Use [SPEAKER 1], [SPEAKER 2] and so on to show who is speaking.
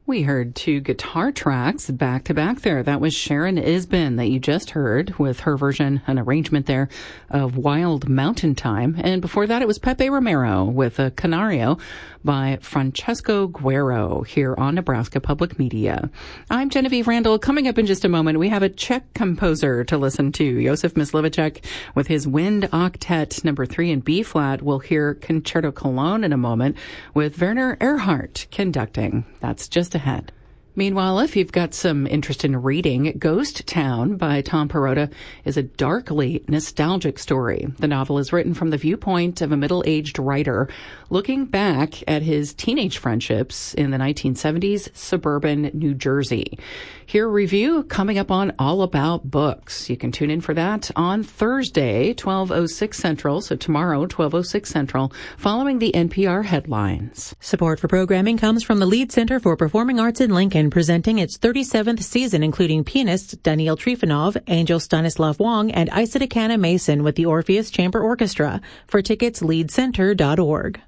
[SPEAKER 1] We heard two guitar tracks back to back there. That was Sharon Isbin that you just heard with her version, an arrangement there of Wild Mountain Time. And before that, it was Pepe Romero with a Canario by Francesco Guerrero here on Nebraska Public Media. I'm Genevieve Randall. Coming up in just a moment, we have a Czech composer to listen to, Josef Myslivacek with his Wind Octet number 3 in B flat. We'll hear Concerto Cologne in a moment with Werner Erhardt conducting. That's just ahead. Meanwhile, if you've got some interest in reading, Ghost Town by Tom Perrotta is a darkly nostalgic story. The novel is written from the viewpoint of a middle-aged writer looking back at his teenage friendships in the 1970s suburban New Jersey. Here a review coming up on All About Books. You can tune in for that on Thursday, 12:06 Central, so tomorrow, 12:06 Central, following the NPR headlines.
[SPEAKER 2] Support for programming comes from the Lead Center for Performing Arts in Lincoln, presenting its 37th season, including pianist Daniil Trifonov, Angel Stanislav Wong, and Isaac Mason with the Orpheus Chamber Orchestra. For tickets, leadcenter.org.